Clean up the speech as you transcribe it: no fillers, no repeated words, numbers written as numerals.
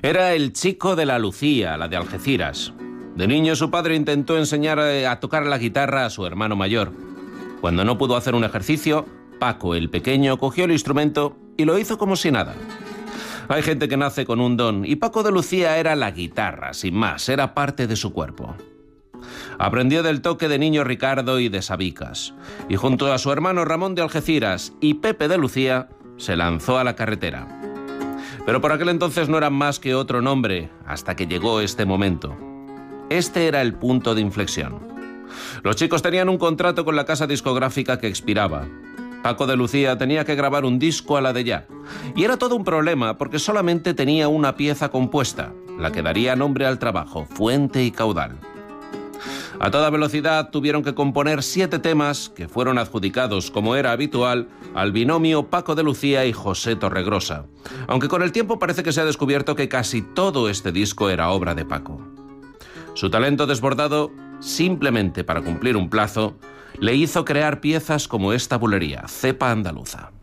Era el chico de la Lucía, la de Algeciras. De niño su padre intentó enseñar a tocar la guitarra a su hermano mayor. Cuando no pudo hacer un ejercicio, Paco, el pequeño, cogió el instrumento y lo hizo como si nada. Hay gente que nace con un don, y Paco de Lucía era la guitarra, sin más, era parte de su cuerpo. Aprendió del toque de Niño Ricardo y de Sabicas, y junto a su hermano Ramón de Algeciras y Pepe de Lucía, se lanzó a la carretera. Pero por aquel entonces no eran más que otro nombre, hasta que llegó este momento. Este era el punto de inflexión. Los chicos tenían un contrato con la casa discográfica que expiraba. Paco de Lucía tenía que grabar un disco a la de ya. Y era todo un problema porque solamente tenía una pieza compuesta, la que daría nombre al trabajo, Fuente y Caudal. A toda velocidad tuvieron que componer 7 temas que fueron adjudicados, como era habitual, al binomio Paco de Lucía y José Torregrosa. Aunque con el tiempo parece que se ha descubierto que casi todo este disco era obra de Paco. Su talento desbordado, simplemente para cumplir un plazo, le hizo crear piezas como esta bulería, Cepa Andaluza.